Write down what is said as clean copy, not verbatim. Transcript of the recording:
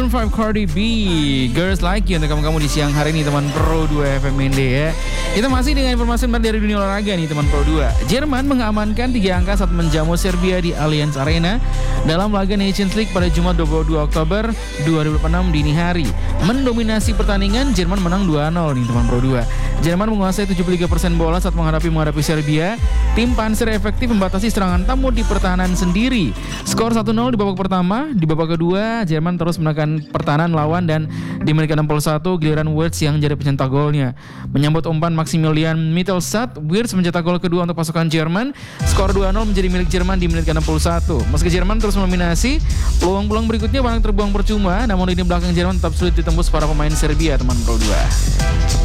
Maroon 5 Cardi B, Girls Like You untuk kamu-kamu di siang hari ini teman Pro 2 FMND ya. Kita masih dengan informasi dari dunia olahraga nih teman Pro 2. Jerman mengamankan 3 angka saat menjamu Serbia di Allianz Arena dalam laga Nations League pada Jumat 22 Oktober 2006 dini hari. Mendominasi pertandingan, Jerman menang 2-0 nih teman Pro 2. Jerman menguasai 73% bola saat menghadapi Serbia. Tim Panzer efektif membatasi serangan tamu di pertahanan sendiri. Skor 1-0 di babak pertama. Di babak kedua, Jerman terus menekan pertahanan lawan dan di menit ke-61 giliran Wirtz yang jadi pencetak golnya. Menyambut umpan Maximilian Mittelstadt, Wirtz mencetak gol kedua untuk pasukan Jerman. Skor 2-0 menjadi milik Jerman di menit ke-61. Meski Jerman terus mendominasi, peluang-peluang berikutnya banyak terbuang percuma, namun lini belakang Jerman tetap sulit ditembus para pemain Serbia teman Pro 2.